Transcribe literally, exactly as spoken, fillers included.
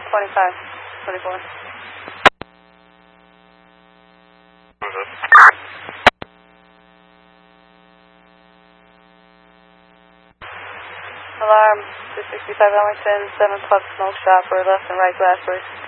twenty-five, twenty-four. Alarm, two sixty-five Ellington, seven o'clock smoke shop for left and right glass break.